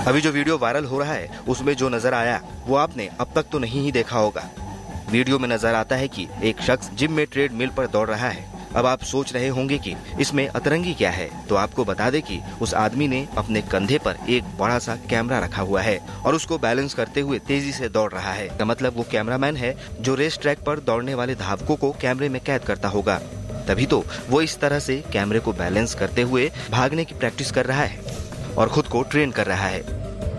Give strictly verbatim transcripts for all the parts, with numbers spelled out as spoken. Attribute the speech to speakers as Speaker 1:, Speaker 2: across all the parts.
Speaker 1: अभी जो video viral हो रहा है उसमें जो नजर आया वो आपने अब तक तो नहीं ही देखा होगा। वीडियो में नजर आता है कि एक शख्स जिम में ट्रेडमिल पर दौड़ रहा है। अब आप सोच रहे होंगे कि इसमें अतरंगी क्या है, तो आपको बता दें कि उस आदमी ने अपने कंधे पर एक बड़ा सा कैमरा रखा हुआ है और उसको बैलेंस करते हुए तेजी से दौड़ रहा है। का मतलब वो कैमरामैन है जो रेस ट्रैक पर दौड़ने वाले धावकों को कैमरे में कैद करता होगा। तभी तो वो इस तरह से कैमरे को बैलेंस करते हुए भागने की प्रैक्टिस कर रहा है और खुद को ट्रेन कर रहा है।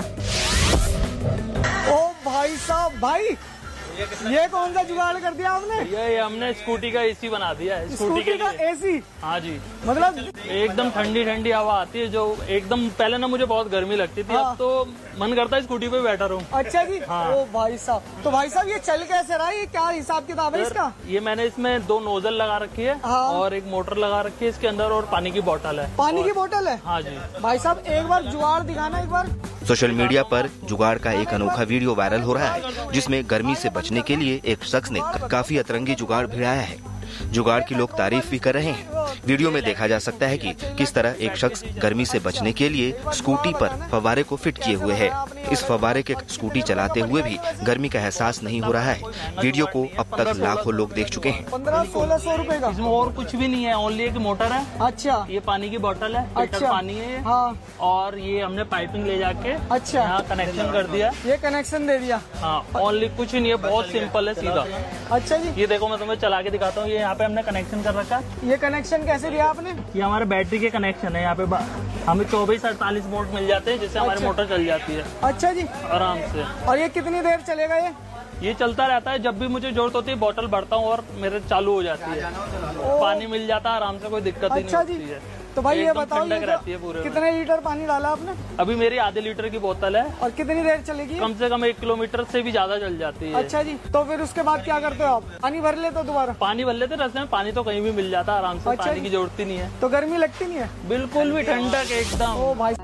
Speaker 2: ओ भाई साहब, भाई ये कौन सा जुगाड़ कर दिया आपने?
Speaker 3: ये हमने स्कूटी का एसी बना दिया है।
Speaker 2: स्कूटी, स्कूटी का एसी?
Speaker 3: हाँ जी,
Speaker 2: मतलब
Speaker 3: एकदम ठंडी ठंडी हवा आती है जो एकदम, पहले ना मुझे बहुत गर्मी लगती थी। हाँ। अब तो मन करता है स्कूटी पे बैठा रहूं।
Speaker 2: अच्छा जी। हाँ। ओ भाई साहब, तो भाई साहब ये चल कैसे रहा है? ये क्या हिसाब किताब है इसका?
Speaker 3: ये मैंने इसमें दो नोजल लगा रखी है। हाँ। और एक मोटर लगा रखी है इसके अंदर, और पानी की बोतल है।
Speaker 2: पानी
Speaker 3: और...
Speaker 2: की बोतल है?
Speaker 3: हाँ जी।
Speaker 2: भाई साहब एक बार जुगाड़ दिखाना एक बार।
Speaker 1: सोशल मीडिया पर जुगाड़ का एक अनोखा वीडियो वायरल हो रहा है जिसमें गर्मी से बचने के लिए एक शख्स ने काफी अतरंगी जुगाड़ भिड़ाया है। जुगाड़ की लोग तारीफ भी कर रहे हैं। वीडियो में देखा जा सकता है कि किस तरह एक शख्स गर्मी से बचने के लिए स्कूटी पर फव्वारे को फिट किए हुए है। इस फव्वारे के स्कूटी चलाते हुए भी गर्मी का एहसास नहीं हो रहा है। वीडियो को अब तक लाखों लोग देख चुके हैं।
Speaker 2: पंद्रह सोलह सौ रूपए का।
Speaker 3: इसमें और कुछ भी नहीं है, ओनली एक मोटर है।
Speaker 2: अच्छा।
Speaker 3: ये पानी की बोतल है।
Speaker 2: अच्छा।
Speaker 3: पानी है।
Speaker 2: हाँ।
Speaker 3: और ये हमने पाइपिंग ले जाके
Speaker 2: अच्छा
Speaker 3: यहाँ कनेक्शन कर दिया।
Speaker 2: ये कनेक्शन दे दिया।
Speaker 3: हाँ, ओनली कुछ नहीं है, बहुत सिंपल है, सीधा।
Speaker 2: अच्छा जी।
Speaker 3: ये देखो मैं तुम्हें चला के दिखाता हूँ। ये यहाँ पे हमने कनेक्शन कर रखा है।
Speaker 2: ये कनेक्शन कैसे दिया आपने?
Speaker 3: ये हमारे बैटरी के कनेक्शन है। यहाँ पे हमें चौबीस अड़तालीस वोल्ट मिल जाते हैं जिससे हमारी मोटर चल जाती है।
Speaker 2: अच्छा जी,
Speaker 3: आराम से।
Speaker 2: और ये कितनी देर चलेगा? ये
Speaker 3: ये चलता रहता है, जब भी मुझे जरूरत होती है बोतल भरता हूँ और मेरे चालू हो जाती है। पानी मिल जाता है आराम से, कोई दिक्कत ही नहीं होती है।
Speaker 2: तो भाई ये बताओ ये
Speaker 3: रहती है पूरे
Speaker 2: कितने लीटर पानी डाला आपने?
Speaker 3: अभी मेरी आधे लीटर की बोतल है।
Speaker 2: और कितनी देर चलेगी?
Speaker 3: कम से कम एक किलोमीटर से भी ज्यादा चल जाती है।
Speaker 2: अच्छा जी, तो फिर उसके बाद क्या करते हो आप? पानी भर लेते हो दोबारा?
Speaker 3: पानी भर लेते, रास्ते में पानी तो कहीं भी मिल जाता है आराम से।
Speaker 2: अच्छा
Speaker 3: पानी की जरूरत ही नहीं है।
Speaker 2: तो गर्मी लगती नहीं है?
Speaker 3: बिल्कुल भी, ठंडक एकदम।
Speaker 2: ओ भाई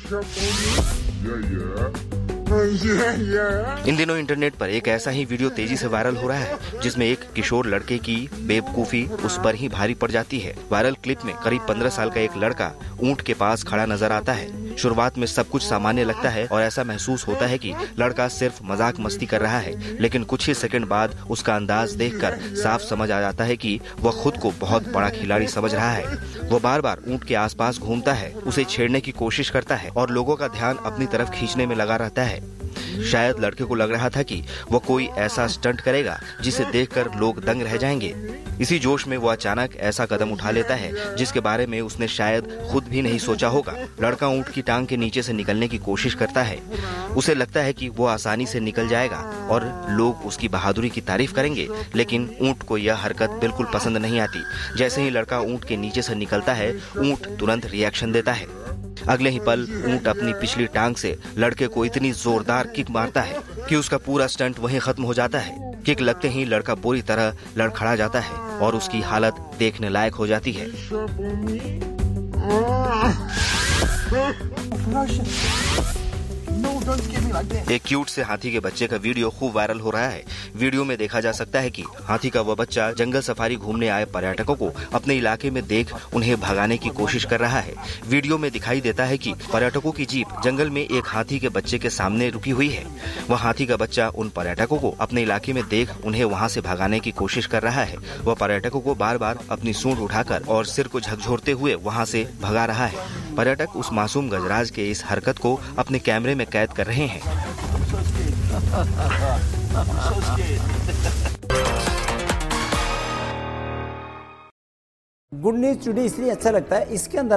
Speaker 1: इन दिनों इंटरनेट पर एक ऐसा ही वीडियो तेजी से वायरल हो रहा है जिसमें एक किशोर लड़के की बेवकूफी उस पर ही भारी पड़ जाती है। वायरल क्लिप में करीब पंद्रह साल का एक लड़का ऊंट के पास खड़ा नजर आता है। शुरुआत में सब कुछ सामान्य लगता है और ऐसा महसूस होता है कि लड़का सिर्फ मजाक मस्ती कर रहा है, लेकिन कुछ ही सेकंड बाद उसका अंदाज देखकर साफ समझ आ जाता है कि वह खुद को बहुत बड़ा खिलाड़ी समझ रहा है। वो बार बार ऊंट के आसपास घूमता है, उसे छेड़ने की कोशिश करता है और लोगों का ध्यान अपनी तरफ खींचने में लगा रहता है। शायद लड़के को लग रहा था कि वो कोई ऐसा स्टंट करेगा जिसे देखकर लोग दंग रह जाएंगे। इसी जोश में वो अचानक ऐसा कदम उठा लेता है जिसके बारे में उसने शायद खुद भी नहीं सोचा होगा। लड़का ऊंट की टांग के नीचे से निकलने की कोशिश करता है। उसे लगता है कि वो आसानी से निकल जाएगा और लोग उसकी बहादुरी की तारीफ करेंगे, लेकिन ऊंट को यह हरकत बिल्कुल पसंद नहीं आती। जैसे ही लड़का ऊंट के नीचे से निकलता है, ऊंट तुरंत रिएक्शन देता है। अगले ही पल ऊंट अपनी पिछली टांग से लड़के को इतनी जोरदार किक मारता है कि उसका पूरा स्टंट वहीं खत्म हो जाता है। किक लगते ही लड़का बुरी तरह लड़खड़ा जाता है और उसकी हालत देखने लायक हो जाती है। एक क्यूट से हाथी के बच्चे का वीडियो खूब वायरल हो रहा है। वीडियो में देखा जा सकता है कि हाथी का वह बच्चा जंगल सफारी घूमने आए पर्यटकों को अपने इलाके में देख उन्हें भगाने की कोशिश कर रहा है। वीडियो में दिखाई देता है कि पर्यटकों की जीप जंगल में एक हाथी के बच्चे के सामने रुकी हुई है। वह हाथी का बच्चा उन पर्यटकों को अपने इलाके में देख उन्हें वहाँ से भगाने की कोशिश कर रहा है। वह पर्यटकों को बार बार अपनी सूंड उठाकर और सिर को झकझोरते हुए वहाँ से भगा रहा है। पर्यटक उस मासूम गजराज के इस हरकत को अपने कैमरे में कैद कर रहे हैं।
Speaker 4: गुड न्यूज टुडे इसलिए अच्छा लगता है, इसके अंदर